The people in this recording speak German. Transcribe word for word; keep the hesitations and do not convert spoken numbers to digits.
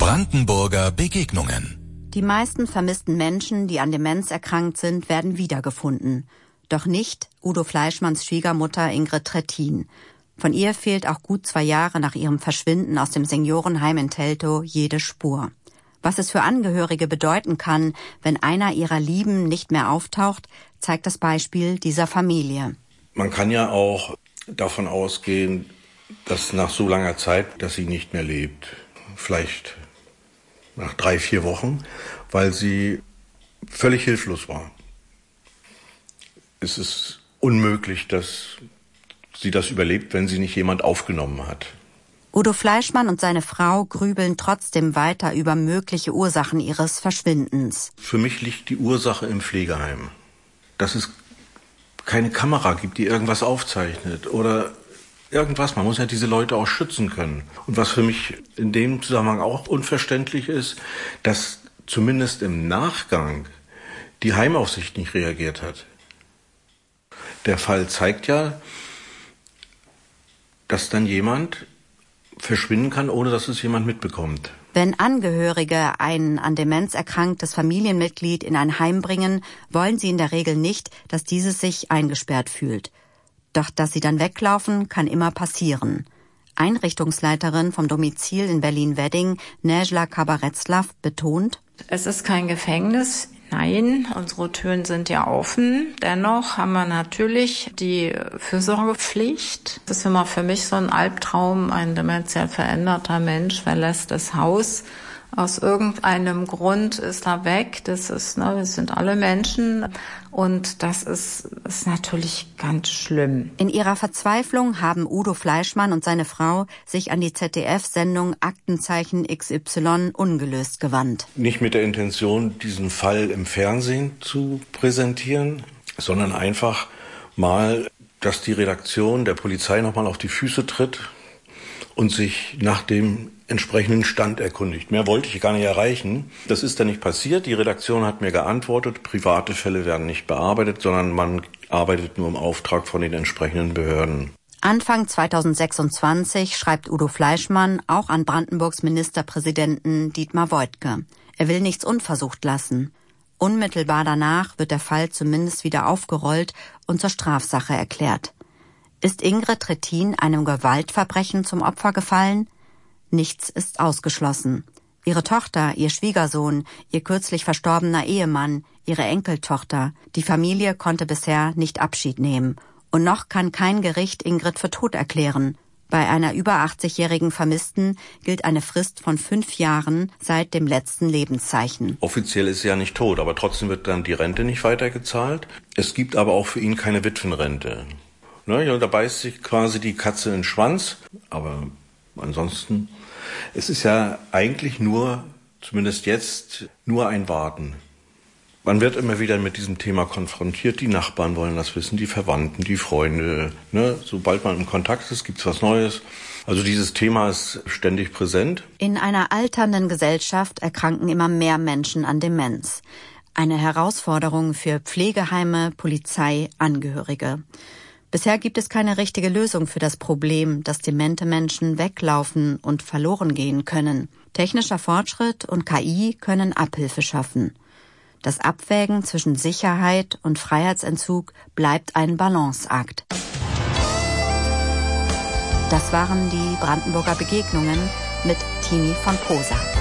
Brandenburger Begegnungen. Die meisten vermissten Menschen, die an Demenz erkrankt sind, werden wiedergefunden. Doch nicht Udo Fleischmanns Schwiegermutter Ingrid Trittin. Von ihr fehlt auch gut zwei Jahre nach ihrem Verschwinden aus dem Seniorenheim in Teltow jede Spur. Was es für Angehörige bedeuten kann, wenn einer ihrer Lieben nicht mehr auftaucht, zeigt das Beispiel dieser Familie. Man kann ja auch davon ausgehen, dass nach so langer Zeit, dass sie nicht mehr lebt. Vielleicht nach drei, vier Wochen, weil sie völlig hilflos war. Es ist unmöglich, dass sie das überlebt, wenn sie nicht jemand aufgenommen hat. Udo Fleischmann und seine Frau grübeln trotzdem weiter über mögliche Ursachen ihres Verschwindens. Für mich liegt die Ursache im Pflegeheim. Dass es keine Kamera gibt, die irgendwas aufzeichnet oder irgendwas. Man muss ja diese Leute auch schützen können. Und was für mich in dem Zusammenhang auch unverständlich ist, dass zumindest im Nachgang die Heimaufsicht nicht reagiert hat. Der Fall zeigt ja, dass dann jemand verschwinden kann, ohne dass es jemand mitbekommt. Wenn Angehörige ein an Demenz erkranktes Familienmitglied in ein Heim bringen, wollen sie in der Regel nicht, dass dieses sich eingesperrt fühlt. Doch dass sie dann weglaufen, kann immer passieren. Einrichtungsleiterin vom Domizil in Berlin-Wedding, Nejla Kabaretslav, betont: Es ist kein Gefängnis. Nein, unsere Türen sind ja offen. Dennoch haben wir natürlich die Fürsorgepflicht. Das ist immer für mich so ein Albtraum. Ein dementiell veränderter Mensch verlässt das Haus. Aus irgendeinem Grund ist er weg. Das ist, ne, wir sind alle Menschen. Und das ist, ist natürlich ganz schlimm. In ihrer Verzweiflung haben Udo Fleischmann und seine Frau sich an die Z D F-Sendung Aktenzeichen X Y ungelöst gewandt. Nicht mit der Intention, diesen Fall im Fernsehen zu präsentieren, sondern einfach mal, dass die Redaktion der Polizei nochmal auf die Füße tritt und sich nach dem entsprechenden Stand erkundigt. Mehr wollte ich gar nicht erreichen. Das ist dann nicht passiert. Die Redaktion hat mir geantwortet, private Fälle werden nicht bearbeitet, sondern man arbeitet nur im Auftrag von den entsprechenden Behörden. Anfang zweitausendsechsundzwanzig schreibt Udo Fleischmann auch an Brandenburgs Ministerpräsidenten Dietmar Woidke. Er will nichts unversucht lassen. Unmittelbar danach wird der Fall zumindest wieder aufgerollt und zur Strafsache erklärt. Ist Ingrid Trittin einem Gewaltverbrechen zum Opfer gefallen? Nichts ist ausgeschlossen. Ihre Tochter, ihr Schwiegersohn, ihr kürzlich verstorbener Ehemann, ihre Enkeltochter, die Familie konnte bisher nicht Abschied nehmen. Und noch kann kein Gericht Ingrid für tot erklären. Bei einer über achtzigjährigen Vermissten gilt eine Frist von fünf Jahren seit dem letzten Lebenszeichen. Offiziell ist sie ja nicht tot, aber trotzdem wird dann die Rente nicht weitergezahlt. Es gibt aber auch für ihn keine Witwenrente. Ne, da beißt sich quasi die Katze in den Schwanz, aber ansonsten, es ist ja eigentlich nur, zumindest jetzt, nur ein Warten. Man wird immer wieder mit diesem Thema konfrontiert, die Nachbarn wollen das wissen, die Verwandten, die Freunde. Ne? Sobald man im Kontakt ist, gibt's was Neues. Also dieses Thema ist ständig präsent. In einer alternden Gesellschaft erkranken immer mehr Menschen an Demenz. Eine Herausforderung für Pflegeheime, Polizei, Angehörige. Bisher gibt es keine richtige Lösung für das Problem, dass demente Menschen weglaufen und verloren gehen können. Technischer Fortschritt und K I können Abhilfe schaffen. Das Abwägen zwischen Sicherheit und Freiheitsentzug bleibt ein Balanceakt. Das waren die Brandenburger Begegnungen mit Tini von Posa.